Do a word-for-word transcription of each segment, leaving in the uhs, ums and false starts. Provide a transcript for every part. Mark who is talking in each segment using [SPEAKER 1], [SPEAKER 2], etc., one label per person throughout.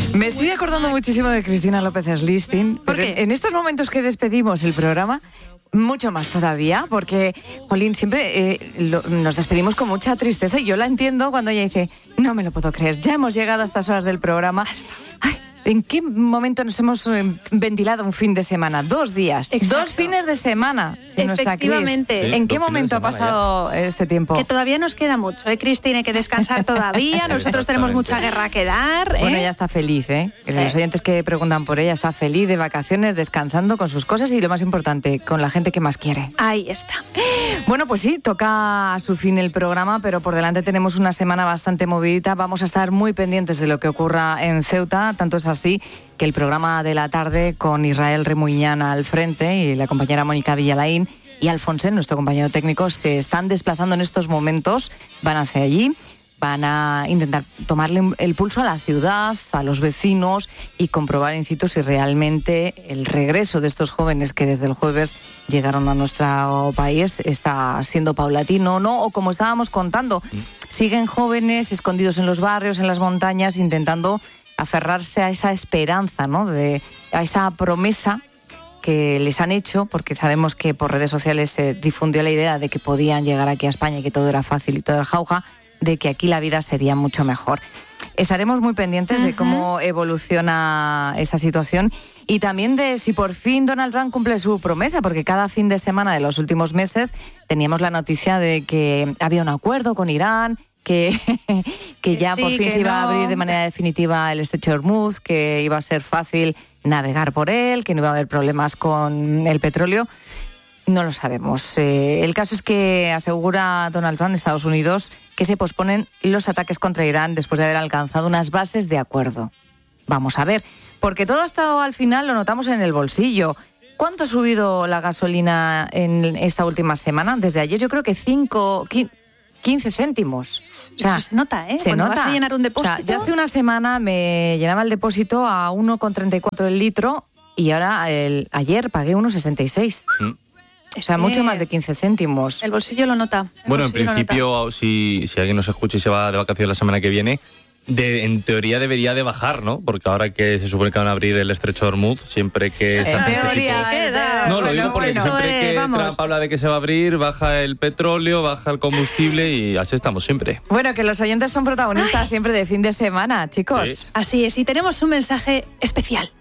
[SPEAKER 1] Me estoy acordando muchísimo de Cristina López Slistin.
[SPEAKER 2] ¿Por qué?
[SPEAKER 1] En estos momentos que despedimos el programa, mucho más todavía, porque, Jolín, siempre eh, lo, nos despedimos con mucha tristeza y yo la entiendo cuando ella dice, no me lo puedo creer, ya hemos llegado a estas horas del programa. Ay, ¿en qué momento nos hemos eh, ventilado un fin de semana? Dos días,
[SPEAKER 2] Exacto.
[SPEAKER 1] dos fines de semana. Sin nuestra Cris.
[SPEAKER 2] Efectivamente.
[SPEAKER 1] ¿En
[SPEAKER 3] Sí,
[SPEAKER 1] qué
[SPEAKER 3] dos
[SPEAKER 1] momento ha
[SPEAKER 3] fines de semana
[SPEAKER 1] pasado este tiempo?
[SPEAKER 2] Que todavía nos queda mucho, ¿eh, Cristina? Hay que descansar todavía. Nosotros tenemos mucha guerra que dar, ¿eh?
[SPEAKER 1] Bueno, ella está feliz, ¿eh?
[SPEAKER 2] Sí.
[SPEAKER 1] Los oyentes que preguntan por ella, está feliz de vacaciones, descansando con sus cosas y lo más importante, con la gente que más quiere.
[SPEAKER 2] Ahí está.
[SPEAKER 1] Bueno, pues sí, toca a su fin el programa, pero por delante tenemos una semana bastante movidita. Vamos a estar muy pendientes de lo que ocurra en Ceuta, tanto es así que el programa de la tarde con Israel Remuñán al frente y la compañera Mónica Villalaín y Alfonsen, nuestro compañero técnico, se están desplazando en estos momentos, van hacia allí. Van a intentar tomarle el pulso a la ciudad, a los vecinos y comprobar in situ si realmente el regreso de estos jóvenes que desde el jueves llegaron a nuestro país está siendo paulatino o no, o como estábamos contando, siguen jóvenes escondidos en los barrios, en las montañas, intentando aferrarse a esa esperanza, ¿no? De, a esa promesa que les han hecho, porque sabemos que por redes sociales se difundió la idea de que podían llegar aquí a España y que todo era fácil y todo era jauja, de que aquí la vida sería mucho mejor. Estaremos muy pendientes uh-huh. de cómo evoluciona esa situación y también de si por fin Donald Trump cumple su promesa, porque cada fin de semana de los últimos meses teníamos la noticia de que había un acuerdo con Irán, que, que ya
[SPEAKER 2] sí,
[SPEAKER 1] por fin se iba no. a abrir de manera definitiva el estrecho de Hormuz, que iba a ser fácil navegar por él, que no iba a haber problemas con el petróleo. No lo sabemos. Eh, el caso es que asegura Donald Trump, Estados Unidos, que se posponen los ataques contra Irán después de haber alcanzado unas bases de acuerdo. Vamos a ver, porque todo esto al final lo notamos en el bolsillo. ¿Cuánto ha subido la gasolina en esta última semana? Desde ayer yo creo que cinco, quince céntimos. O sea,
[SPEAKER 2] se nota, ¿eh?
[SPEAKER 1] Se
[SPEAKER 2] Cuando
[SPEAKER 1] nota.
[SPEAKER 2] vas a llenar un depósito.
[SPEAKER 1] O sea, yo hace una semana me llenaba el depósito a uno con treinta y cuatro el litro y ahora el, ayer pagué uno con sesenta y seis. Mm. O sea, mucho más de quince céntimos.
[SPEAKER 2] El bolsillo lo nota.
[SPEAKER 3] Bueno, en principio, si, si alguien nos escucha y se va de vacaciones la semana que viene, de, en teoría debería de bajar, ¿no? Porque ahora que se supone que van a abrir el estrecho de Hormuz, siempre que...
[SPEAKER 1] En teoría, queda.
[SPEAKER 3] No, lo
[SPEAKER 1] bueno,
[SPEAKER 3] digo porque
[SPEAKER 1] bueno,
[SPEAKER 3] siempre
[SPEAKER 1] eh,
[SPEAKER 3] que
[SPEAKER 1] vamos.
[SPEAKER 3] Trump habla de que se va a abrir, baja el petróleo, baja el combustible y así estamos siempre.
[SPEAKER 1] Bueno, que los oyentes son protagonistas Ay. siempre de fin de semana, chicos.
[SPEAKER 3] Sí.
[SPEAKER 2] Así es, y tenemos un mensaje especial.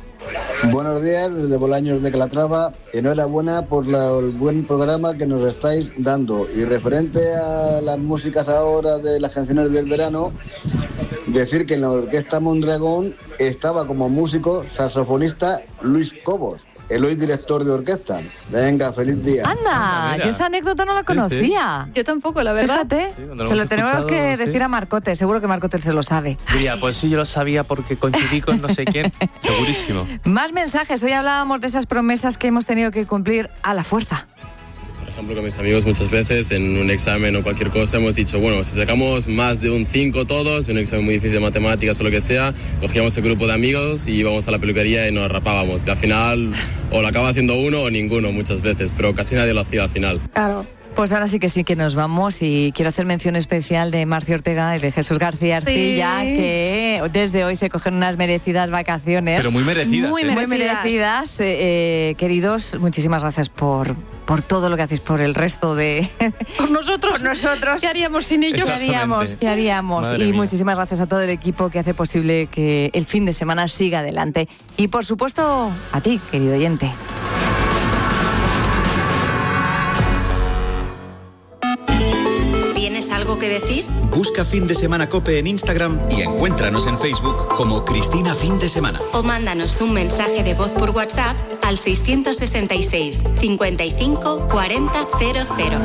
[SPEAKER 4] Buenos días, desde Bolaños de Calatrava. Enhorabuena por la, el buen programa que nos estáis dando. Y referente a las músicas ahora de las canciones del verano, decir que en la Orquesta Mondragón estaba como músico saxofonista Luis Cobos, el hoy director de orquesta. Venga, feliz día.
[SPEAKER 1] Anda,
[SPEAKER 3] Mira.
[SPEAKER 1] yo esa anécdota no la conocía.
[SPEAKER 2] Sí, sí. Yo tampoco, la verdad.
[SPEAKER 1] Fíjate,
[SPEAKER 3] Sí, lo
[SPEAKER 1] se lo tenemos
[SPEAKER 3] escuchado,
[SPEAKER 1] que
[SPEAKER 3] sí.
[SPEAKER 1] decir a Marcote, seguro que Marcote se lo sabe.
[SPEAKER 3] Diría, pues sí, yo lo sabía porque coincidí con no sé quién, segurísimo.
[SPEAKER 1] Más mensajes, hoy hablábamos de esas promesas que hemos tenido que cumplir a la fuerza.
[SPEAKER 5] Por ejemplo, con mis amigos muchas veces en un examen o cualquier cosa hemos dicho, bueno, si sacamos más de un cinco todos, un examen muy difícil de matemáticas o lo que sea, cogíamos el grupo de amigos y íbamos a la peluquería y nos rapábamos. Y al final o lo acaba haciendo uno o ninguno muchas veces, pero casi nadie lo hacía al final.
[SPEAKER 2] Claro.
[SPEAKER 1] Pues ahora sí que sí que nos vamos y quiero hacer mención especial de Marcio Ortega y de Jesús García Arcilla,
[SPEAKER 2] Sí.
[SPEAKER 1] que desde hoy se cogen unas merecidas vacaciones.
[SPEAKER 3] Pero muy merecidas,
[SPEAKER 2] Muy
[SPEAKER 3] ¿eh?
[SPEAKER 1] Muy merecidas, eh, eh, queridos, muchísimas gracias por, por todo lo que hacéis por el resto de...
[SPEAKER 2] Por nosotros.
[SPEAKER 1] por nosotros.
[SPEAKER 2] ¿Qué haríamos sin ellos?
[SPEAKER 1] ¿Qué
[SPEAKER 3] Exactamente.
[SPEAKER 1] haríamos? ¿Qué haríamos?
[SPEAKER 3] Madre
[SPEAKER 1] y
[SPEAKER 3] mía.
[SPEAKER 1] muchísimas gracias a todo el equipo que hace posible que el fin de semana siga adelante. Y por supuesto, a ti, querido oyente.
[SPEAKER 6] ¿Tienes algo que decir?
[SPEAKER 7] Busca Fin de Semana COPE en Instagram y encuéntranos en Facebook como Cristina Fin de Semana.
[SPEAKER 6] O mándanos un mensaje de voz por WhatsApp al seiscientos sesenta y seis, cincuenta y cinco, cuarenta, cero cero.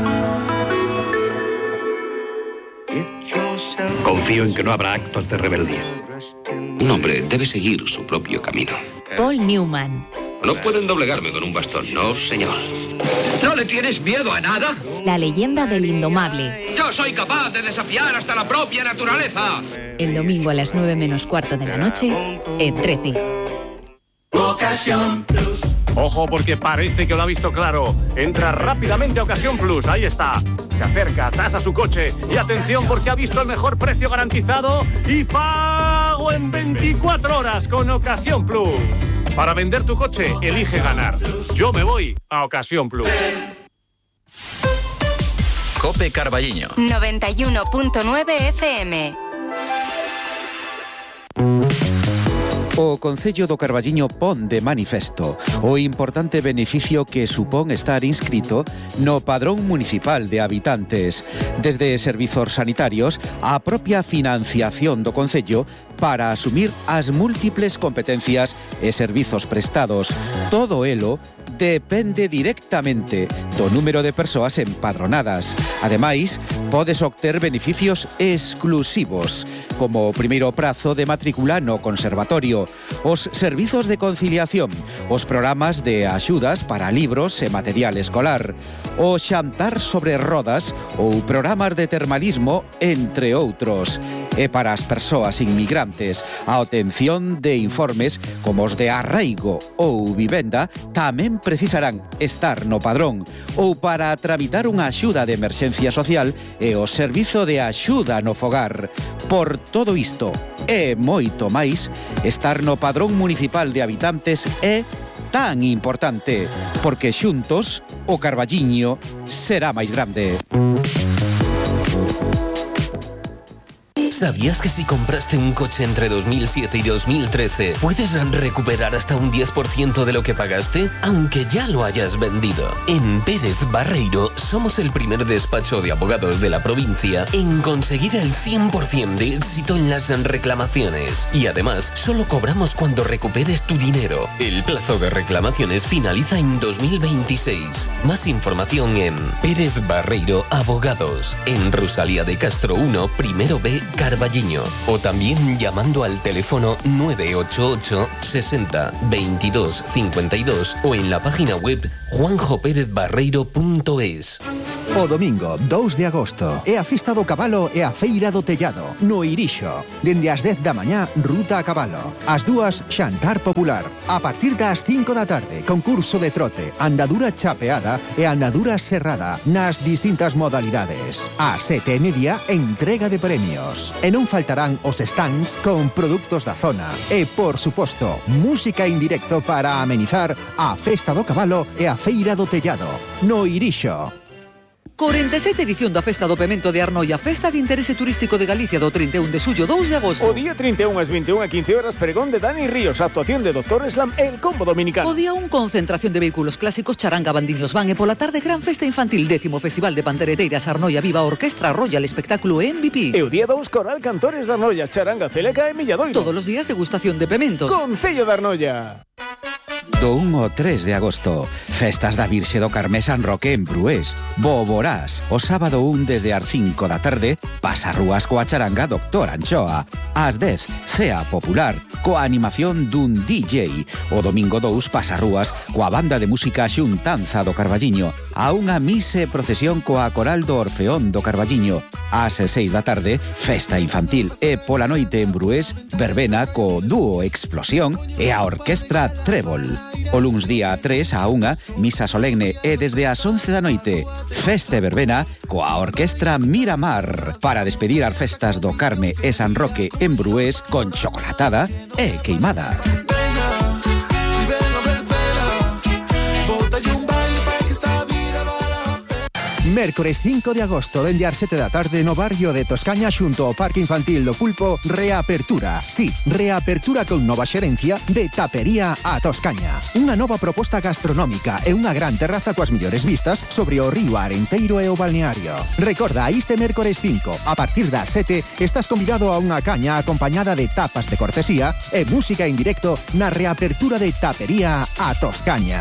[SPEAKER 8] Confío en que no habrá actos de rebeldía. Un hombre debe seguir su propio camino.
[SPEAKER 9] Paul Newman.
[SPEAKER 8] No pueden doblegarme con un bastón, no, señor. ¿No le tienes miedo a nada?
[SPEAKER 9] La leyenda del indomable.
[SPEAKER 8] Yo soy capaz de desafiar hasta la propia naturaleza.
[SPEAKER 9] El domingo a las nueve menos cuarto de la noche en trece.
[SPEAKER 10] Ocasión Plus. Ojo porque parece que lo ha visto claro. Entra rápidamente a Ocasión Plus, ahí está. Se acerca, tasa su coche y atención porque ha visto el mejor precio garantizado y pago pago en veinticuatro horas con Ocasión Plus. Para vender tu coche, elige ganar. Yo me voy a Ocasión Plus.
[SPEAKER 7] Cope Carballiño.
[SPEAKER 6] noventa y uno punto nueve F M.
[SPEAKER 11] O Concello do Carballiño pon de manifesto o importante beneficio que supón estar inscrito no Padrón Municipal de Habitantes, desde servizos sanitarios á propia financiación do Concello para asumir as múltiples competencias e servizos prestados. Todo elo depende directamente do número de persoas empadronadas. Ademais, podes obter beneficios exclusivos, como o primeiro prazo de matrícula no conservatorio, os servizos de conciliación, os programas de axudas para libros e material escolar, o xantar sobre rodas ou programas de termalismo, entre outros. E para as persoas inmigrantes, a obtención de informes como os de arraigo ou vivenda tamén precisarán estar no padrón, ou para tramitar unha axuda de emerxencia social e o servizo de axuda no fogar. Por todo isto e moito máis, estar no Padrón Municipal de Habitantes é tan importante, porque xuntos o Carballiño será máis grande.
[SPEAKER 12] ¿Sabías que si compraste un coche entre dos mil siete y dos mil trece puedes recuperar hasta un diez por ciento de lo que pagaste, aunque ya lo hayas vendido? En Pérez Barreiro somos el primer despacho de abogados de la provincia en conseguir el cien por ciento de éxito en las reclamaciones. Y además, solo cobramos cuando recuperes tu dinero. El plazo de reclamaciones finaliza en dos mil veintiséis. Más información en Pérez Barreiro Abogados, en Rosalía de Castro uno, primero B, Carballiño, o también llamando al teléfono nueve ocho ocho sesenta veintidós cincuenta y dos o en la página web juanjo pérez barreiro punto es.
[SPEAKER 13] O domingo dous de agosto é a Festa do Cabalo e a Feira do Tellado, no Irixo. Dende as dez da mañá, ruta a cabalo. As dúas, xantar popular. A partir das cinco da tarde, concurso de trote, andadura chapeada e andadura serrada nas distintas modalidades. A sete e media, entrega de premios. E non faltarán os stands con produtos da zona. E, por suposto, música en directo para amenizar a Festa do Cabalo e a Feira do Tellado, no Irixo.
[SPEAKER 14] cuarenta e sete edición da Festa do Pemento de Arnoia, Festa de Interese Turístico de Galicia do trinta e un de xullo, dous de agosto.
[SPEAKER 15] O día trinta e un ás vinte e unha e quince horas, pregón de Dani Ríos, actuación de Doctor Slam e el Combo Dominicano.
[SPEAKER 14] O día un, concentración de vehículos clásicos, charanga, bandiños van, e pola tarde gran festa infantil, décimo Festival de Pandereteiras Arnoia Viva, Orquestra Royal, espectáculo M V P.
[SPEAKER 15] E o día dous, Coral Cantores de Arnoia, charanga, celeca e milladoiro.
[SPEAKER 14] Todos os días degustación de pementos.
[SPEAKER 15] Concello de Arnoia.
[SPEAKER 11] Do un ao tres de agosto, festas da Virxe do Carmé San Roque en Brués. Boborás, o sábado un desde as cinco da tarde, pasarrúas coa charanga Doctor Anchoa. Ás dez, cea popular, coa animación dun D J. O domingo dous, pasarrúas coa banda de música Xuntanza do Carballiño. A unha mise procesión coa coral do Orfeón do Carballiño. Ás seis da tarde, festa infantil. E pola noite en Brués, verbena co dúo Explosión e a orquestra Trébol. O luns día tres a unha, misa solemne e desde as once da noite, festa e verbena coa orquestra Miramar para despedir as festas do Carme e San Roque en Brués con chocolatada e queimada.
[SPEAKER 13] Mércores cinco de agosto, dende as sete da tarde no barrio de Toscaña xunto ao Parque Infantil do Pulpo, reapertura. Sí, reapertura con nova xerencia de Tapería a Toscaña. Unha nova proposta gastronómica e unha gran terraza coas mellores vistas sobre o río Arenteiro e o balneario. Recorda, este mércores cinco, a partir das sete, estás convidado a unha caña acompañada de tapas de cortesía e música en directo na reapertura de Tapería a Toscaña.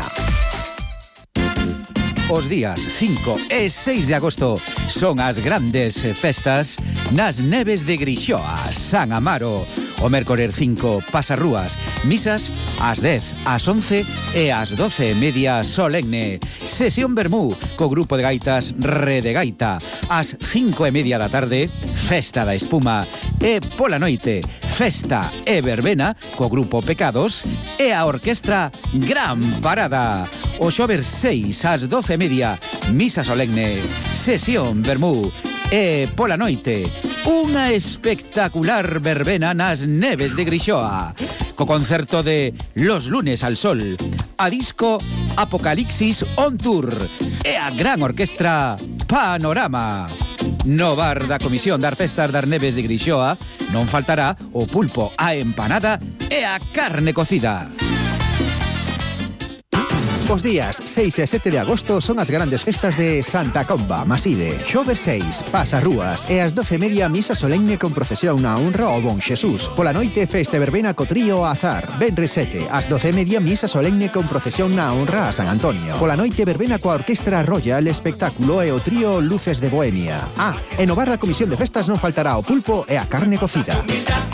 [SPEAKER 11] Os días cinco e seis de agosto son as grandes festas nas neves de Grixoa, San Amaro. O mércores cinco, pasarrúas, misas ás dez, ás once e ás doce e media solemne. Sesión Bermú co grupo de gaitas Rede Gaita. Ás cinco e media da tarde, festa da espuma. E pola noite, festa e verbena co grupo Pecados e a orquestra Gran Parada. O xoves seis ás doce e media, misa solemne, sesión Bermú. E pola noite, unha espectacular verbena nas neves de Grixoa, co concerto de Los lunes al sol, a disco Apocalipsis on Tour e a gran orquestra Panorama. No bar da Comisión das Festas das Neves de Grixoa non faltará o pulpo, a empanada e a carne cocida.
[SPEAKER 13] Os días seis e sete de agosto son as grandes festas de Santa Comba, Maside. Xoves seis, pasarrúas e ás doce e media misa solemne con procesión na honra ao Bon Xesús. Pola noite festa verbena co trío Azar. Venres sete, ás doce e media misa solemne con procesión na honra a San Antonio. Pola noite verbena coa Orquestra Royal, espectáculo e o trío Luces de Bohemia. Ah, e no bar da Comisión de Festas non faltará o pulpo e a carne cocida.